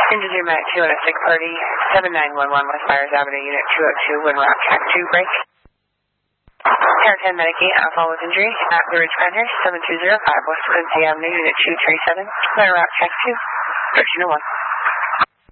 Injured Unit 2 on a sick party, 7911 West Myers Avenue, Unit 202, Wind Route Track 2, break. Tower 10 Medicate, alpha with injury, at Blue Ridge Partners, 7205 West Quincy Avenue, Unit 237, Wind Route Track 2, 1301.